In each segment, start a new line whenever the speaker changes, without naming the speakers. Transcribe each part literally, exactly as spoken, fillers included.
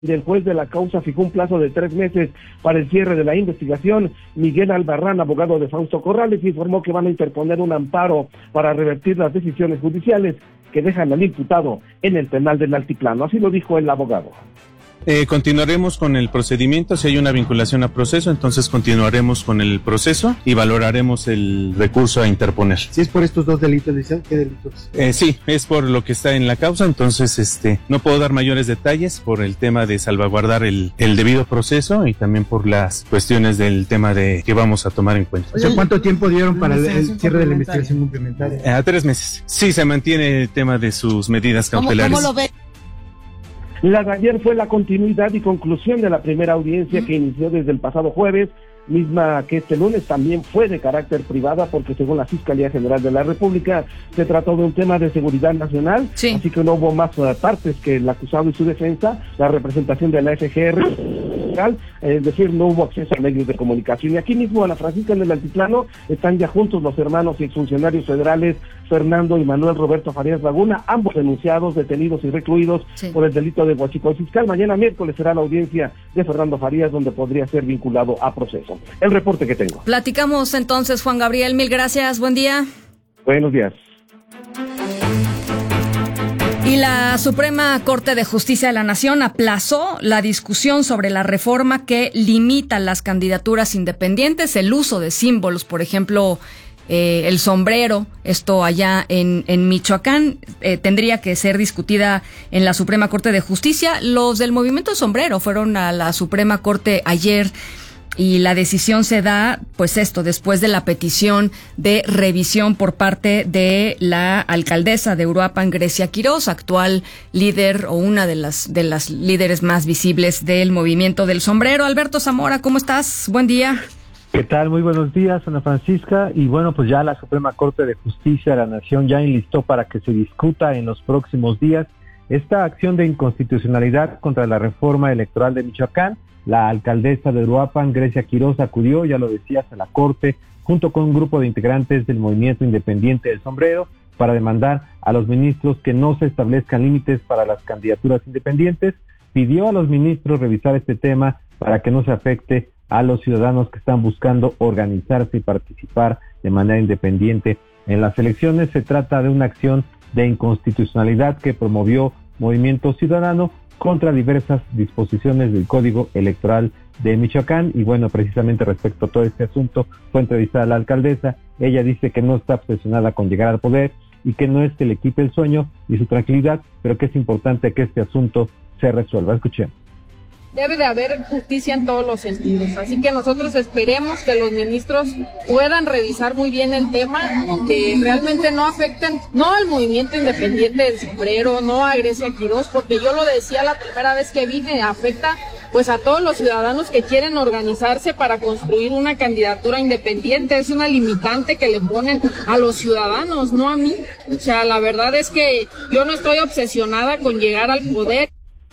del juez de la causa fijó un plazo de tres meses para el cierre de la investigación. Miguel Albarrán, abogado de Fausto Corrales, informó que van a interponer un amparo para revertir las decisiones judiciales que dejan al imputado en el penal del Altiplano. Así lo dijo el abogado.
Eh, continuaremos con el procedimiento. Si hay una vinculación a proceso, entonces continuaremos con el proceso y valoraremos el recurso a interponer.
Si es por estos dos delitos, ¿dicen qué delitos?
Eh, sí, es por lo que está en la causa, entonces este no puedo dar mayores detalles por el tema de salvaguardar el, el debido proceso y también por las cuestiones del tema de que vamos a tomar en cuenta.
O sea, ¿cuánto tiempo dieron para el, el cierre de la investigación complementaria?
Eh, a tres meses. Sí, se mantiene el tema de sus medidas cautelares.
¿Cómo, cómo lo ve?
La de ayer fue la continuidad y conclusión de la primera audiencia que inició desde el pasado jueves, misma que este lunes también fue de carácter privada porque según la Fiscalía General de la República se trató de un tema de seguridad nacional, sí. Así que no hubo más uh, partes que el acusado y su defensa, la representación de la F G R, es decir, no hubo acceso a medios de comunicación. Y aquí mismo, Ana Francisca, en el Altiplano, están ya juntos los hermanos y exfuncionarios federales Fernando y Manuel Roberto Farías Laguna, ambos denunciados, detenidos y recluidos sí. por el delito de huachicoleo fiscal. Mañana miércoles será la audiencia de Fernando Farías, donde podría ser vinculado a proceso. El reporte que tengo.
Platicamos entonces, Juan Gabriel, mil gracias, buen día.
Buenos días.
Y la Suprema Corte de Justicia de la Nación aplazó la discusión sobre la reforma que limita las candidaturas independientes, el uso de símbolos, por ejemplo, eh, el sombrero, esto allá en, en Michoacán, eh, tendría que ser discutida en la Suprema Corte de Justicia. Los del Movimiento Sombrero fueron a la Suprema Corte ayer. Y la decisión se da, pues esto, después de la petición de revisión por parte de la alcaldesa de Uruapan, Grecia Quirós, actual líder o una de las de las líderes más visibles del movimiento del sombrero. Alberto Zamora, ¿cómo estás? Buen día.
¿Qué tal? Muy buenos días, Ana Francisca. Y bueno, pues ya la Suprema Corte de Justicia de la Nación ya enlistó para que se discuta en los próximos días esta acción de inconstitucionalidad contra la reforma electoral de Michoacán. La alcaldesa de Uruapan, Grecia Quirós, acudió, ya lo decías, a la Corte, junto con un grupo de integrantes del Movimiento Independiente del Sombrero, para demandar a los ministros que no se establezcan límites para las candidaturas independientes. Pidió a los ministros revisar este tema para que no se afecte a los ciudadanos que están buscando organizarse y participar de manera independiente en las elecciones. Se trata de una acción de inconstitucionalidad que promovió Movimiento Ciudadano contra diversas disposiciones del Código Electoral de Michoacán. Y bueno, precisamente respecto a todo este asunto, fue entrevistada a la alcaldesa. Ella dice que no está obsesionada con llegar al poder y que no es que le quite el sueño y su tranquilidad, pero que es importante que este asunto se resuelva. Escuchemos.
Debe de haber justicia en todos los sentidos, así que nosotros esperemos que los ministros puedan revisar muy bien el tema, que realmente no afecten, no al movimiento independiente del sombrero, no a Grecia Quirós, porque yo lo decía la primera vez que vine, afecta pues a todos los ciudadanos que quieren organizarse para construir una candidatura independiente. Es una limitante que le ponen a los ciudadanos, no a mí. O sea, la verdad es que yo no estoy obsesionada con llegar al poder.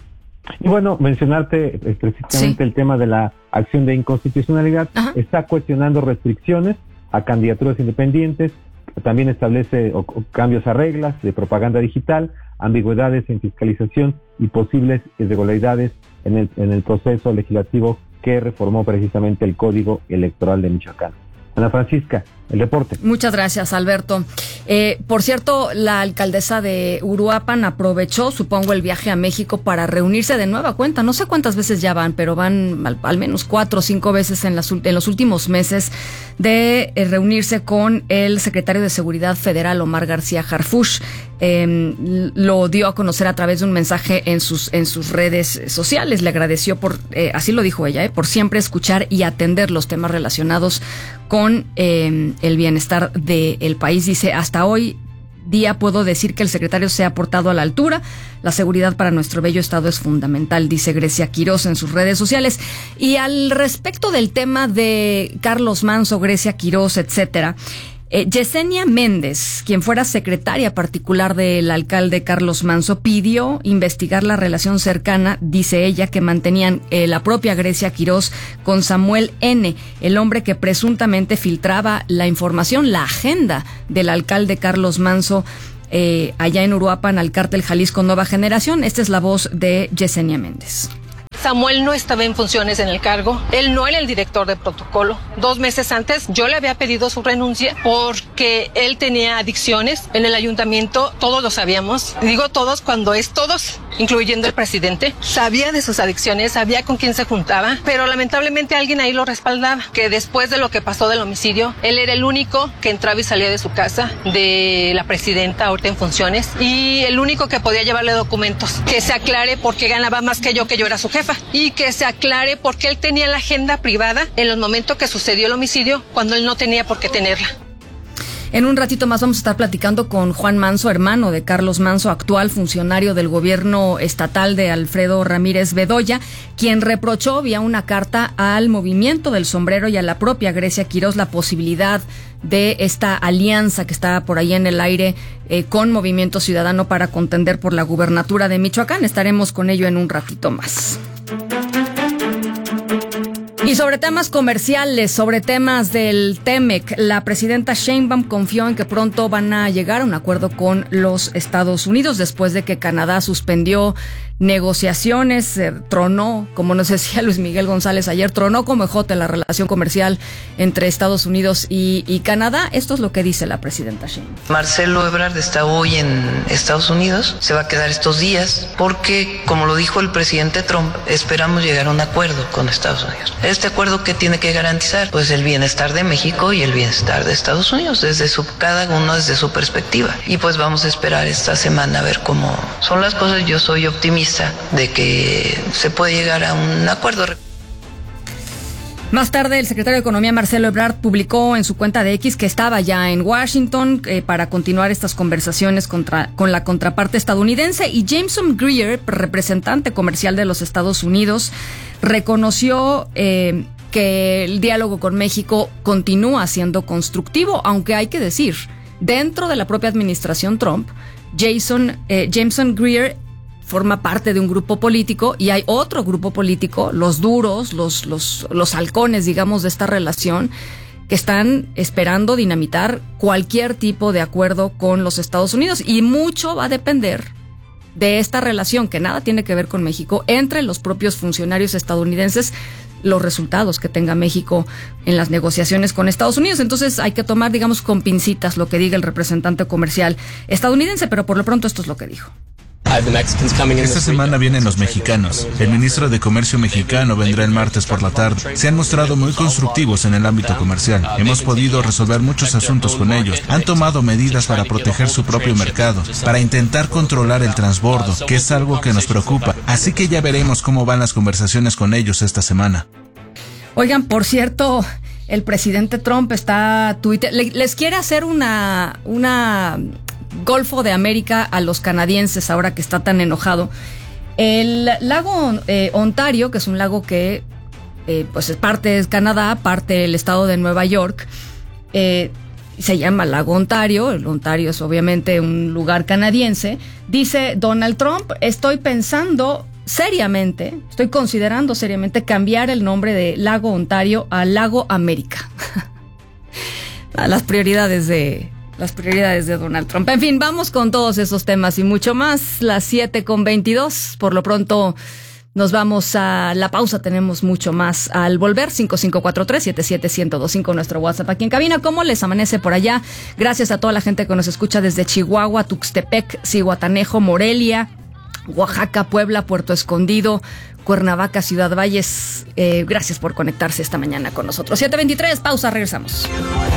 Y bueno, mencionarte específicamente sí. el tema de la acción de inconstitucionalidad. Ajá. Está cuestionando restricciones a candidaturas independientes, también establece o, o cambios a reglas de propaganda digital, ambigüedades en fiscalización y posibles irregularidades en el, en el proceso legislativo que reformó precisamente el Código Electoral de Michoacán. Ana Francisca, el reporte.
Muchas gracias, Alberto. Eh, por cierto, la alcaldesa de Uruapan aprovechó, supongo, el viaje a México para reunirse de nueva cuenta. No sé cuántas veces ya van, pero van al, al menos cuatro o cinco veces en, las, en los últimos meses de eh, reunirse con el secretario de Seguridad Federal, Omar García Harfuch. Eh, lo dio a conocer a través de un mensaje en sus en sus redes sociales. Le agradeció por, eh, así lo dijo ella, eh, por siempre escuchar y atender los temas relacionados con eh, el bienestar del país. Dice, hasta hoy día puedo decir que el secretario se ha portado a la altura. La seguridad para nuestro bello estado es fundamental, dice Grecia Quirós en sus redes sociales. Y al respecto del tema de Carlos Manzo, Grecia Quirós, etcétera, Eh, Yesenia Méndez, quien fuera secretaria particular del alcalde Carlos Manzo, pidió investigar la relación cercana, dice ella, que mantenían eh, la propia Grecia Quirós con Samuel N., el hombre que presuntamente filtraba la información, la agenda del alcalde Carlos Manzo eh, allá en Uruapan al cártel Jalisco Nueva Generación. Esta es la voz de Yesenia Méndez.
Samuel no estaba en funciones en el cargo, él no era el director de protocolo. Dos meses antes yo le había pedido su renuncia porque él tenía adicciones en el ayuntamiento, todos lo sabíamos, digo todos cuando es todos, incluyendo el presidente, sabía de sus adicciones, sabía con quién se juntaba, pero lamentablemente alguien ahí lo respaldaba, que después de lo que pasó del homicidio, él era el único que entraba y salía de su casa, de la presidenta ahorita en funciones, y el único que podía llevarle documentos, que se aclare por qué ganaba más que yo, que yo era su jefa. Y que se aclare por qué él tenía la agenda privada en los momentos que sucedió el homicidio, cuando él no tenía por qué tenerla.
En un ratito más vamos a estar platicando con Juan Manso, hermano de Carlos Manso, actual funcionario del gobierno estatal de Alfredo Ramírez Bedoya, quien reprochó vía una carta al movimiento del sombrero y a la propia Grecia Quirós la posibilidad de esta alianza que está por ahí en el aire eh, con Movimiento Ciudadano para contender por la gubernatura de Michoacán. Estaremos con ello en un ratito más. Y sobre temas comerciales, sobre temas del Temec, la presidenta Sheinbaum confió en que pronto van a llegar a un acuerdo con los Estados Unidos después de que Canadá suspendió negociaciones, eh, tronó, como nos decía Luis Miguel González ayer, tronó como ejote la relación comercial entre Estados Unidos y, y Canadá. Esto es lo que dice la presidenta Sheinbaum.
Marcelo Ebrard está hoy en Estados Unidos, se va a quedar estos días porque, como lo dijo el presidente Trump, esperamos llegar a un acuerdo con Estados Unidos. Este acuerdo que tiene que garantizar, pues el bienestar de México y el bienestar de Estados Unidos, desde su, cada uno desde su perspectiva. Y pues vamos a esperar esta semana a ver cómo son las cosas. Yo soy optimista de que se puede llegar a un acuerdo.
Más tarde, el secretario de Economía, Marcelo Ebrard, publicó en su cuenta de X que estaba ya en Washington eh, para continuar estas conversaciones contra, con la contraparte estadounidense, y Jameson Greer, representante comercial de los Estados Unidos, reconoció eh, que el diálogo con México continúa siendo constructivo, aunque hay que decir, dentro de la propia administración Trump, Jason, eh, Jameson Greer forma parte de un grupo político y hay otro grupo político, los duros, los, los, los halcones, digamos, de esta relación, que están esperando dinamitar cualquier tipo de acuerdo con los Estados Unidos. Y mucho va a depender de esta relación, que nada tiene que ver con México, entre los propios funcionarios estadounidenses, los resultados que tenga México en las negociaciones con Estados Unidos. Entonces hay que tomar, digamos, con pincitas lo que diga el representante comercial estadounidense, pero por lo pronto esto es lo que dijo.
Esta semana vienen los mexicanos. El ministro de Comercio mexicano vendrá el martes por la tarde. Se han mostrado muy constructivos en el ámbito comercial. Hemos podido resolver muchos asuntos con ellos. Han tomado medidas para proteger su propio mercado, para intentar controlar el transbordo, que es algo que nos preocupa. Así que ya veremos cómo van las conversaciones con ellos esta semana.
Oigan, por cierto, el presidente Trump está Twitter, les quiere hacer una una Golfo de América a los canadienses ahora que está tan enojado. El lago eh, Ontario, que es un lago que eh, pues es parte de Canadá, parte del estado de Nueva York, eh, se llama Lago Ontario. El Ontario es obviamente un lugar canadiense. Dice Donald Trump: estoy pensando seriamente, estoy considerando seriamente cambiar el nombre de Lago Ontario a Lago América. Las prioridades de Las prioridades de Donald Trump. En fin, vamos con todos esos temas y mucho más. Las siete con veintidós. Por lo pronto nos vamos a la pausa. Tenemos mucho más al volver. cinco cinco cuatro tres, siete siete uno cero dos cinco, nuestro WhatsApp aquí en cabina. ¿Cómo les amanece por allá? Gracias a toda la gente que nos escucha desde Chihuahua, Tuxtepec, Zihuatanejo, Morelia, Oaxaca, Puebla, Puerto Escondido, Cuernavaca, Ciudad Valles. Eh, gracias por conectarse esta mañana con nosotros. siete veintitrés, pausa, regresamos.